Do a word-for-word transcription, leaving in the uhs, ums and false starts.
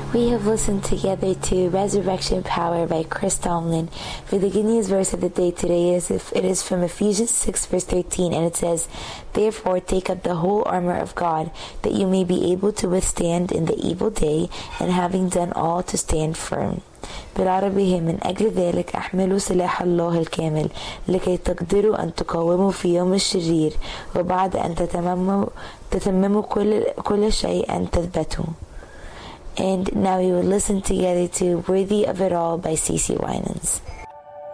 We have listened together to Resurrection Power by Chris Tomlin. For the good news verse of the day today, is if it is from Ephesians six verse thirteen, and it says, "Therefore take up the whole armor of God, that you may be able to withstand in the evil day, and having done all to stand firm." بالعربي: من أجل ذلك أحملوا سلاح الله الكامل لكي تقدروا أن تقاوموا في يوم الشرير، وبعد أن تتمموا تتمموا كل كل شيء أن تثبتوا. And now we will listen together to Worthy of It All by C C Winans.